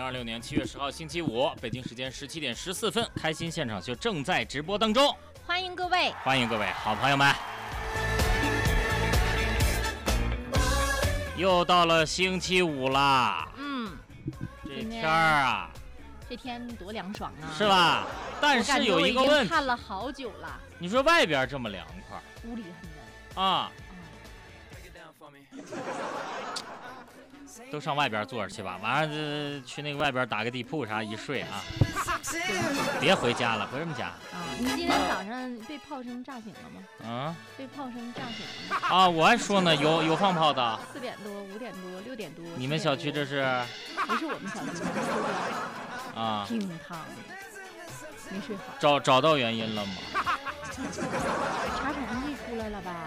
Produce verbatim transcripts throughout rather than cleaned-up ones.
零二六年七月十号星期五，北京时间十七点十四分，开心现场秀正在直播当中， 欢迎各位， 欢迎各位好朋友们。又到了星期五啦， 嗯， 这天儿啊， 这天多凉爽啊， 是吧？但是有一个问题， 看了好久了。 你说外边这么凉快， 屋里很冷啊。都上外边坐着去吧，完了、呃、去那个外边打个地铺啥一睡啊，别回家了，回什么家啊？你今天早上被炮声炸醒了吗？ 啊， 被炮声炸醒了吗？ 啊，我还说呢，有有放炮的。 四点多、五点多、六点多。 你们小区这是？ 不是我们小区，是周边。 啊， 乒乓，没睡好。 找找到原因了吗？ 查产生器出来了吧？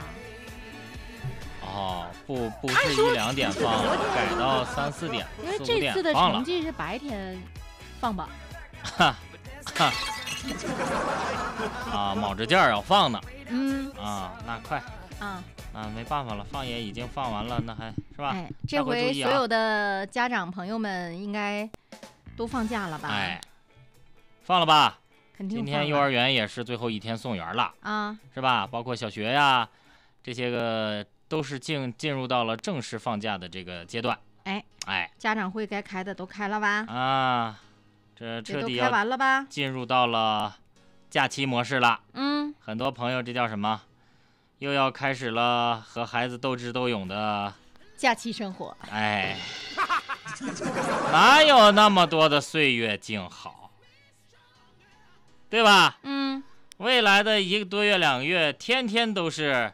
哦，不不是一两点放了，改到三四点， 因为这次的成绩是白天放吧？ 哈哈，啊，卯着劲儿要放呢。 嗯啊，那快啊啊，没办法了，放也已经放完了，那还是吧？ 哎，这回所有的家长朋友们应该都放假了吧？ 哎，放了吧？ 肯定。 今天幼儿园也是最后一天送园了啊， 是吧？包括小学呀，这些个。都是进进入到了正式放假的这个阶段， 哎哎， 家长会该开的都开了吧？ 啊，这彻底开完了吧？ 进入到了假期模式了。 嗯， 很多朋友这叫什么？又要开始了和孩子斗智斗勇的假期生活。 哎，哪有那么多的岁月静好，对吧？ 嗯， 未来的一个多月、两个月，天天都是。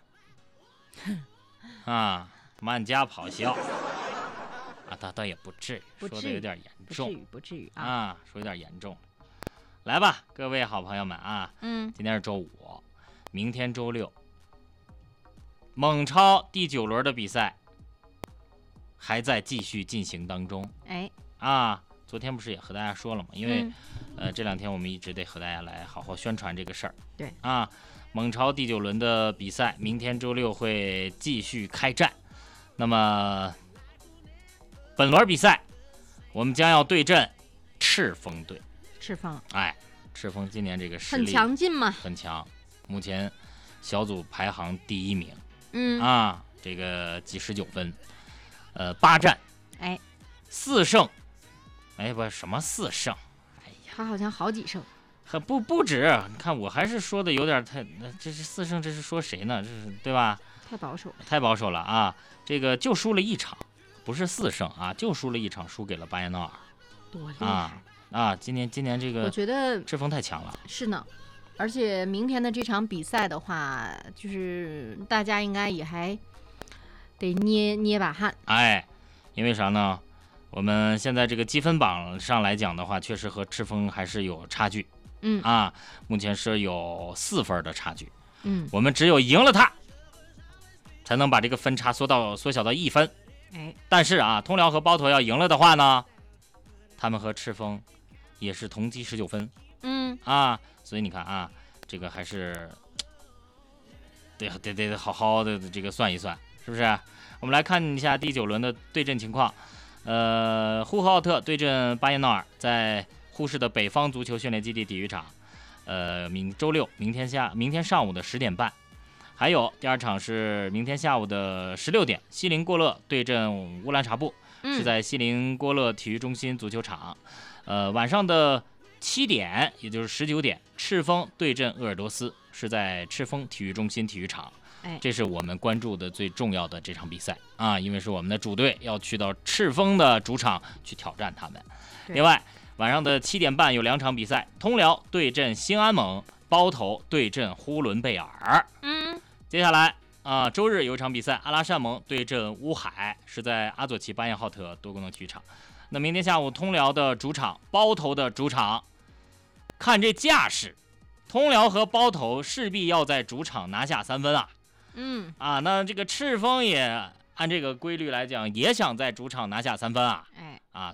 啊，满家跑校啊，倒倒也不至于，说的有点严重， 不至于，不至于啊， 啊，说有点严重。来吧，各位好朋友们啊， 嗯， 今天是周五，明天周六，蒙超第九轮的比赛还在继续进行当中。 哎， 啊，昨天不是也和大家说了吗？因为、 嗯、 呃这两天我们一直得和大家来好好宣传这个事儿。 对啊。蒙超第九轮的比赛，明天周六会继续开战。那么，本轮比赛我们将要对阵赤峰队。 赤峰， 哎，赤峰今年这个实力很强劲嘛， 很强，目前小组排行第一名。 嗯啊，这个几十九分，呃，八战， 哎， 四胜，哎，不，什么四胜？哎呀， 他好像好几胜。 可不不止，你看我还是说的有点太，这是四胜，这是说谁呢？这是对吧？ 太保守了， 太保守了啊！这个就输了一场，不是四胜啊，就输了一场，输给了巴彦淖尔。 多厉害啊！啊，今年今年这个， 我觉得赤峰太强了。 是呢，而且明天的这场比赛的话，就是大家应该也还得捏捏把汗。 哎，因为啥呢？我们现在这个积分榜上来讲的话，确实和赤峰还是有差距。 嗯啊，目前是有四分的差距。 嗯， 我们只有赢了他，才能把这个分差缩到缩小到一分。 哎， 但是啊，通辽和包头要赢了的话呢，他们和赤峰也是同积十九分。 嗯啊，所以你看啊，这个还是得得得好好的这个算一算，是不是？我们来看一下第九轮的对阵情况。呃，呼和浩特对阵巴彦淖尔，在呼市的北方足球训练基地体育场，呃，明周六明天下明天上午的十点半，还有第二场是明天下午的十六点，锡林郭勒对阵乌兰察布， 嗯、 是在锡林郭勒体育中心足球场。呃，晚上的七点，也就是十九点，赤峰对阵鄂尔多斯，是在赤峰体育中心体育场。 哎， 这是我们关注的最重要的这场比赛啊，因为是我们的主队要去到赤峰的主场去挑战他们。另外，晚上的七点半有两场比赛，通辽对阵兴安盟，包头对阵呼伦贝尔。 嗯， 接下来啊，周日有一场比赛，阿拉善盟对阵乌海，是在阿佐奇巴彦浩特多功能体育场。那明天下午，通辽的主场，包头的主场，看这架势，通辽和包头势必要在主场拿下三分啊。 嗯啊，那这个赤峰也按这个规律来讲，也想在主场拿下三分啊。 哎。